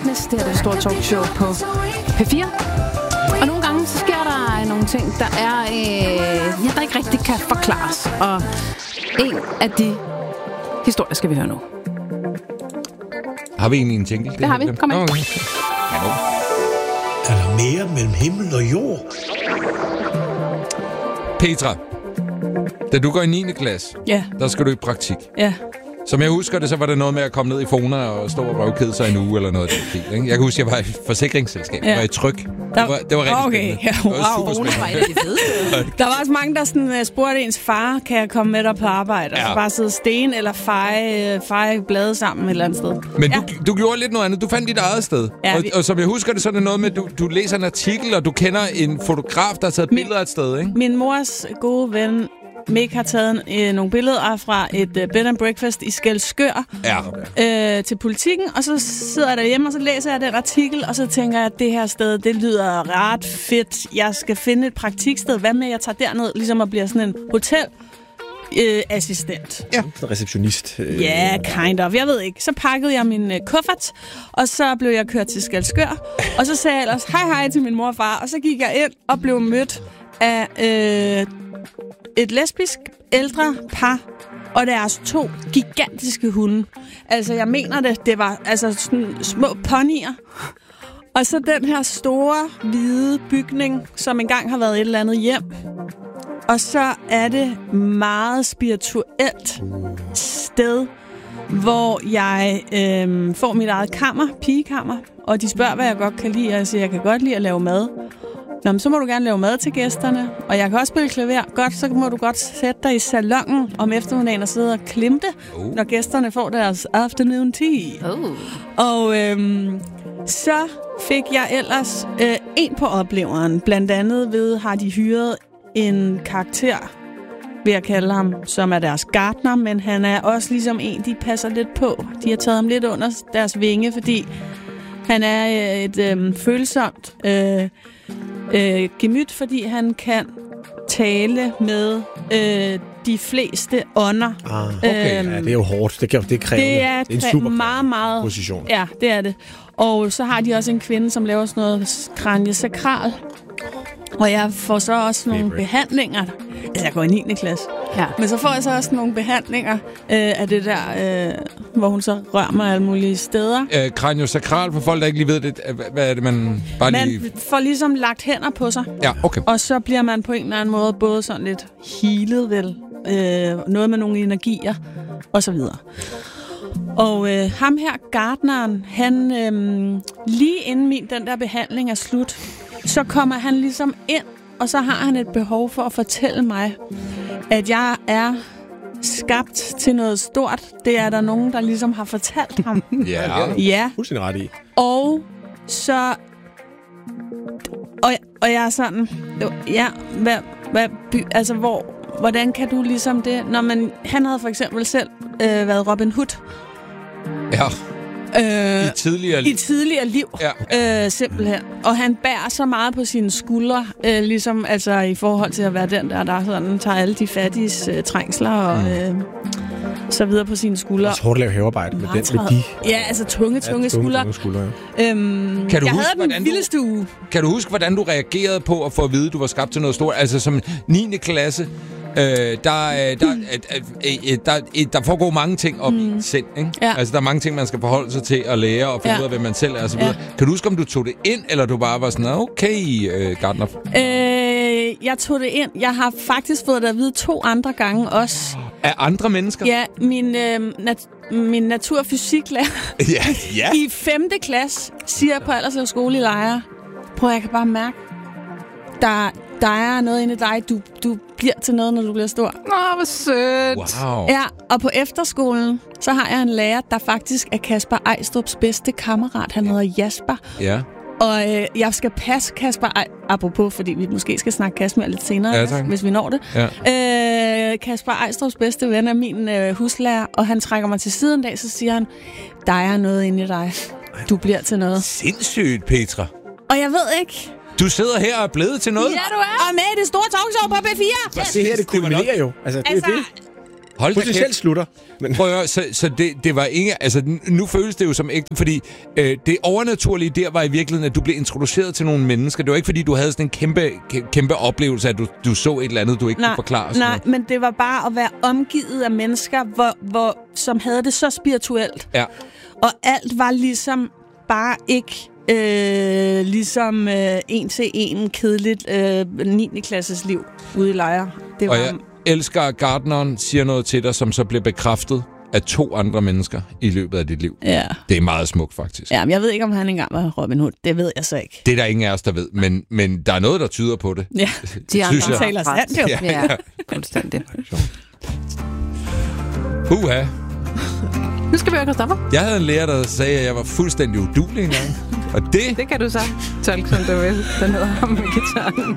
Fitness. Det er det store talkshow på P4. Og nogle gange så sker der nogle ting, der der ikke rigtig kan forklares. Og en af de historier skal vi høre nu. Har vi egentlig en jingle? Det har vi. Kom ind. Okay. Er der mere mellem himmel og jord? Petra, da du går i 9. klasse, der skal du i praktik. Ja. Som jeg husker det, så var det noget med at komme ned i Fona og stå og røvkede sig en uge eller noget af det. Ikke? Jeg kan huske, at jeg var i et forsikringsselskab. Jeg var i Tryg. Det var rigtig spændende. Ja, wow. Der var også mange, der sådan, spurgte ens far, kan jeg komme med dig på arbejde? Og så bare sidde sten eller feje blade sammen et eller andet sted. Men du gjorde lidt noget andet. Du fandt dit eget sted. Ja, og som jeg husker det, så er det noget med, at du læser en artikel, og du kender en fotograf, der har taget billeder af et sted, ikke? Min mors gode ven Mick har taget nogle billeder fra et bed and breakfast i Skælskør til Politikken, og så sidder jeg derhjemme, og så læser jeg den artikel, og så tænker jeg, at det her sted, det lyder ret fedt. Jeg skal finde et praktiksted. Hvad med, at jeg tager derned, ligesom at blive sådan en hotelassistent? Ja, receptionist. Ja, kind of. Jeg ved ikke. Så pakkede jeg min kuffert, og så blev jeg kørt til Skælskør, og så sagde jeg ellers hej til min mor og far, og så gik jeg ind og blev mødt af et lesbisk ældre par og deres 2 gigantiske hunde. Altså, jeg mener det var altså sådan små ponyer. Og så den her store, hvide bygning, som engang har været et eller andet hjem. Og så er det meget spirituelt sted, hvor jeg får mit eget pigekammer. Og de spørger, hvad jeg godt kan lide, og jeg siger, jeg kan godt lide at lave mad. Nå, men så må du gerne lave mad til gæsterne. Og jeg kan også spille klaver. Godt, så må du godt sætte dig i salonen om eftermiddagen og sidde og klimte, når gæsterne får deres afternoon tea. Og så fik jeg ellers en på opleveren. Blandt andet ved, har de hyret en karakter, vil jeg kalde ham, som er deres gartner, men han er også ligesom en, de passer lidt på. De har taget ham lidt under deres vinge, fordi han er et følsomt gemyt, fordi han kan tale med de fleste ånder. Okay, ja, det er jo hårdt. Det kræver det er en super meget position. Ja, det er det. Og så har de også en kvinde, som laver sådan noget kraniesakral. Og jeg får så også nogle behandlinger. Altså, jeg går i 9. klasse. Ja. Men så får jeg så også nogle behandlinger af det der, hvor hun så rører mig alle mulige steder. Kraniosakral, for folk, der ikke lige ved det, hvad er det, man bare lige... Man får ligesom lagt hænder på sig. Ja, okay. Og så bliver man på en eller anden måde både sådan lidt healet, vel. Noget med nogle energier, og så videre. Og ham her, gartneren, han lige inden den der behandling er slut, så kommer han ligesom ind, og så har han et behov for at fortælle mig, at jeg er skabt til noget stort. Det er der nogen, der ligesom har fortalt ham. Ja. Fuldstændig ret i. Og så... Og jeg er sådan... Ja, altså, hvordan kan du ligesom det? Når han havde for eksempel selv været Robin Hood. Ja. I tidligere liv, simpelthen. Og han bærer så meget på sine skuldre, ligesom altså i forhold til at være den der sådan tager alle de fattiges trængsler og så videre på sine skuldre. Det er hårdt at lave havearbejde med de... Ja, altså tunge skuldre. Ja. Kan du huske, hvordan du reagerede på at få at vide, at du var skabt til noget stort? Altså som 9. klasse... Der foregår mange ting op i sind, ikke? Ja. Altså, der er mange ting, man skal forholde sig til at lære og finde ud af, hvem man selv er og så videre. Kan du huske, om du tog det ind, eller du bare var sådan, okay, gartner? Jeg tog det ind. Jeg har faktisk fået det at vide 2 andre gange også. Af andre mennesker? Ja, min naturfysiklærer i 5. klasse siger på Alderslev skole i Lejre, prøv, jeg kan bare mærke, der er noget inde i dig. Du bliver til noget, når du bliver stor. Hvor sødt. Wow. Ja, og på efterskolen, så har jeg en lærer, der faktisk er Kasper Ejstrups bedste kammerat. Han hedder Jasper. Ja. Og jeg skal passe Kasper apropos, fordi vi måske skal snakke Kasper lidt senere, hvis vi når det. Ja. Kasper Ejstrups bedste ven er min huslærer, og han trækker mig til siden en dag, så siger han, der er noget inde i dig. Du bliver til noget. Sindssygt, Petra. Og jeg ved ikke... Du sidder her og er blevet til noget? Ja, du er. Og med i det store talkshow på P4. Det her, det kulminerer jo. Altså, det er det. Hold da potentielt slutter. Men... Prøv at høre, så det var ikke... Altså, nu føles det jo som ægte, fordi det overnaturlige der var i virkeligheden, at du blev introduceret til nogle mennesker. Det var ikke, fordi du havde sådan en kæmpe oplevelse, at du så et eller andet, du ikke kunne forklare. Nej, men det var bare at være omgivet af mennesker, som havde det så spirituelt. Ja. Og alt var ligesom bare ikke... en til en kedeligt 9. klasses liv ude i lejre. Det var... Og jeg elsker, at gartneren siger noget til dig, som så bliver bekræftet af 2 andre mennesker i løbet af dit liv. Ja. Det er meget smukt, faktisk. Ja, men jeg ved ikke, om han engang var Robin Hood. Det ved jeg så ikke. Det er der ingen af os, der ved. Men der er noget, der tyder på det. Ja, de andre taler sandt jo. Ja, konstante. Puha. Nu skal vi høre Christoffer. Jeg havde en lærer, der sagde, at jeg var fuldstændig uduelig engang. Og det kan du så tolke, som du vil. Den hedder ham med gitaren.